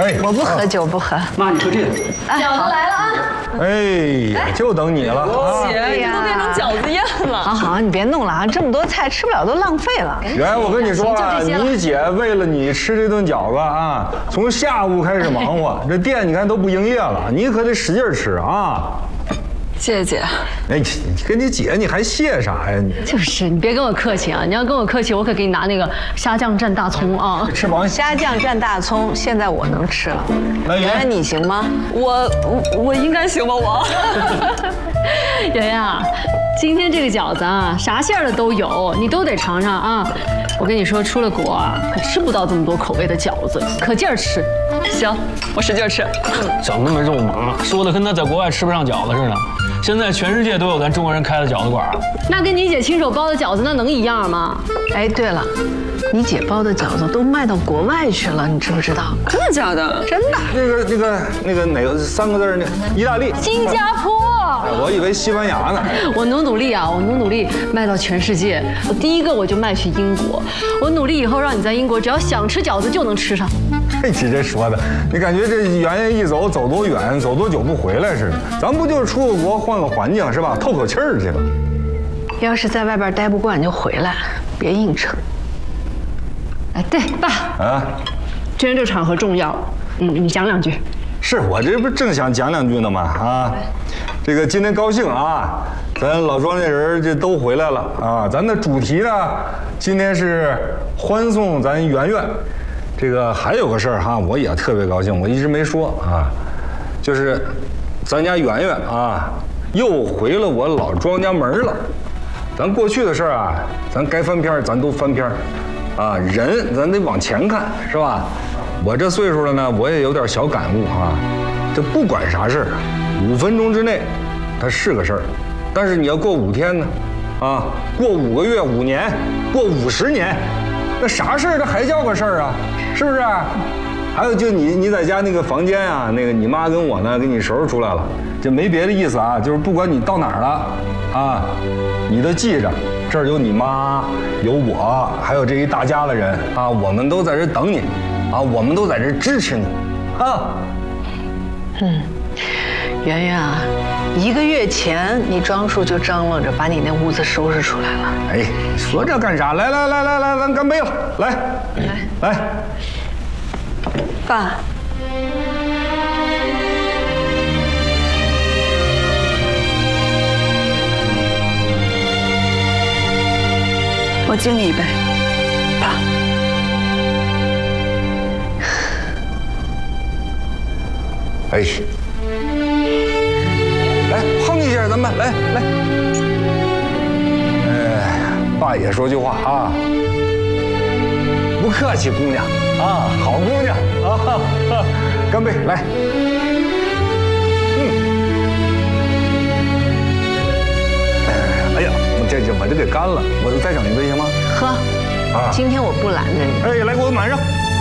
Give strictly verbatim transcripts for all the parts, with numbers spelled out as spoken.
哎， 我不喝酒，不喝。 妈，你喝这个。 饺子来了啊！ 哎，就等你了啊！ 姐，这都变成饺子宴了。 好好，你别弄了啊，这么多菜吃不了都浪费了。 原来我跟你说啊，你姐为了你吃这顿饺子啊，从下午开始忙活，这店你看都不营业了，你可得使劲吃啊！ 谢谢姐。 哎，你跟你姐你还谢啥呀你？ 就是你别跟我客气啊！你要跟我客气，我可给你拿那个虾酱蘸大葱啊！ 吃螃蟹。 虾酱蘸大葱，现在我能吃了。 来， 原来你行吗？ 我我我应该行吧我？ 圆圆啊，今天这个饺子啊，啥馅儿的都有，你都得尝尝啊！我跟你说，出了国啊，可吃不到这么多口味的饺子，可劲儿吃。 行，我使劲吃。 整那么肉麻，说的跟他在国外吃不上饺子似的。现在全世界都有咱中国人开的饺子馆， 那跟你姐亲手包的饺子那能一样吗？ 哎，对了，你姐包的饺子都卖到国外去了，你知不知道？ 真的假的？ 真的。 那个那个那个哪个三个字呢？意大利、 新加坡。 我以为西班牙呢。 我努努力啊，我努努力卖到全世界。我第一个我就卖去英国，我努力以后让你在英国只要想吃饺子就能吃上。 你这说的，你感觉这圆圆一走走多远，走多久不回来似的。咱不就是出个国换个环境是吧？透口气儿去了。 要是在外边待不惯你就回来，别硬撑。 哎，对，爸啊， 今天这个场合重要，嗯，你讲两句。 是我这不正想讲两句呢吗？啊，这个今天高兴啊，咱老庄稼人这都回来了啊。咱的主题呢，今天是欢送咱圆圆。这个还有个事儿哈，我也特别高兴，我一直没说啊，就是咱家圆圆啊，又回了我老庄家门了。咱过去的事儿啊，咱该翻篇咱都翻篇啊，人咱得往前看，是吧？我这岁数了呢，我也有点小感悟啊。这不管啥事儿，五分钟之内，它是个事儿；但是你要过五天呢，啊，过五个月、五年，过五十年，那啥事儿它还叫个事儿啊？是不是？还有就你你在家那个房间啊，那个你妈跟我呢给你收拾出来了，这没别的意思啊，就是不管你到哪儿了啊，你都记着，这儿有你妈，有我，还有这一大家的人啊，我们都在这等你，啊，我们都在这支持你，啊。 嗯，圆圆啊，一个月前你庄叔就张罗着把你那屋子收拾出来了。 哎，说这干啥？来来来来来，咱干杯了！来来来， 爸。 我敬你一杯，爸。 哎，来碰一下，咱们来来。哎，爸也说句话啊，不客气，姑娘啊，好姑娘啊，干杯，来。嗯。哎呀，这这我这给干了，我再整一杯行吗？ 喝。啊，今天我不拦着你。 哎，来给我满上。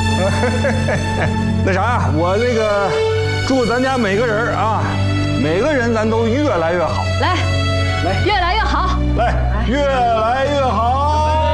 那啥呀，我那个。祝咱家每个人啊，每个人咱都越来越好。 来，来，越来越好。 来，越来越好。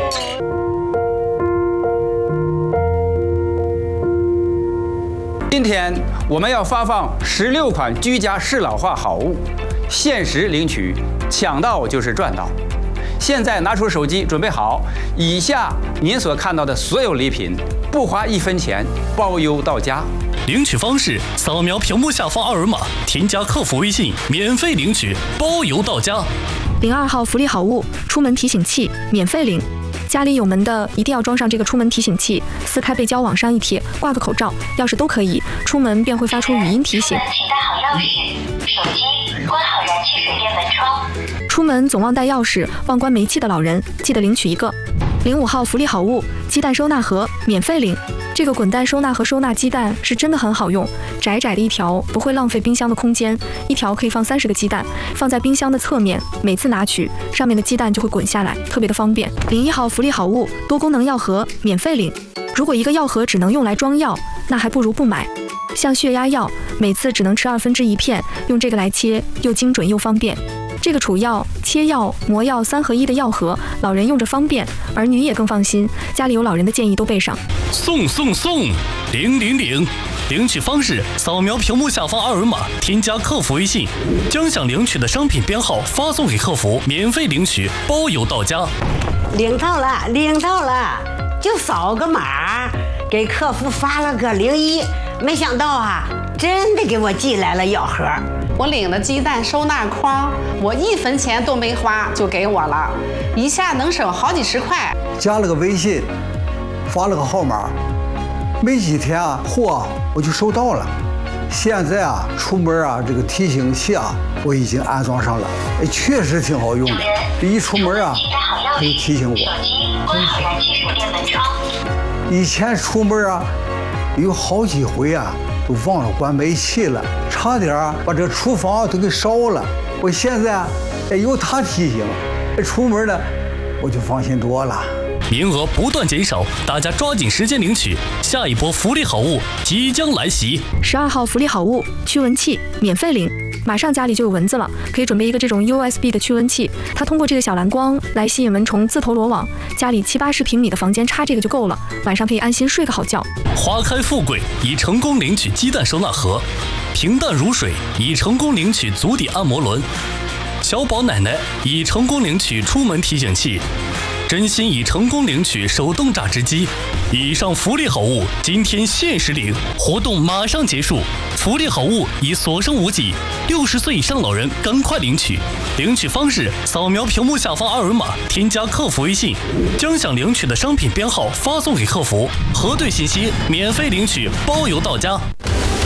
今天我们要发放十六款居家适老化好物，限时领取，抢到就是赚到。现在拿出手机准备好，以下您所看到的所有礼品，不花一分钱，包邮到家。 领取方式：扫描屏幕下方二维码，添加客服微信，免费领取，包邮到家。 零二号福利好物，出门提醒器，免费领。家里有门的一定要装上这个出门提醒器，撕开背胶往上一贴，挂个口罩、钥匙都可以，出门便会发出语音提醒。 请带好钥匙、手机，关好燃气水电门窗。 出门总忘带钥匙、忘关煤气的老人，记得领取一个。零五号福利好物，鸡蛋收纳盒，免费领。这个滚蛋收纳盒收纳鸡蛋是真的很好用，窄窄的一条不会浪费冰箱的空间，一条可以放三十个鸡蛋，放在冰箱的侧面，每次拿取上面的鸡蛋就会滚下来，特别的方便。零一号福利好物，多功能药盒，免费领。如果一个药盒只能用来装药，那还不如不买。像血压药，每次只能吃二分之一片，用这个来切，又精准又方便。 这个储药、切药、磨药三合一的药盒，老人用着方便，儿女也更放心。家里有老人的建议都备上。 送送送，零零零！领取方式：扫描屏幕下方二维码，添加客服微信，将想领取的商品编号发送给客服，免费领取，包邮到家。 领到了，领到了，就扫个码，给客服发了个零一，没想到啊，真的给我寄来了药盒。 我领的鸡蛋收纳筐，我一分钱都没花就给我了，一下能省好几十块。 加了个微信，发了个号码，没几天啊，货我就收到了。现在啊，出门啊，这个提醒器啊，我已经安装上了，哎，确实挺好用的。一出门啊，可以提醒我。 关好燃气手电门窗。 以前出门啊，有好几回啊，都忘了关煤气了，差点啊把这厨房都给烧了。我现在啊，哎，有它提醒，出门呢，我就放心多了。 名额不断减少，大家抓紧时间领取，下一波福利好物即将来袭。 十二号福利好物驱蚊器免费领，马上家里就有蚊子了，可以准备一个这种 U S B 的驱蚊器，它通过这个小蓝光来吸引蚊虫自投罗网，家里七八十平米的房间插这个就够了，晚上可以安心睡个好觉。 花开富贵已成功领取鸡蛋收纳盒，平淡如水已成功领取足底按摩轮，小宝奶奶已成功领取出门提醒器，真心已成功领取手动榨汁机。以上福利好物今天限时领，活动马上结束，福利好物已所剩无几，六十岁以上老人赶快领取。领取方式：扫描屏幕下方二维码，添加客服微信，将想领取的商品编号发送给客服，核对信息，免费领取，包邮到家。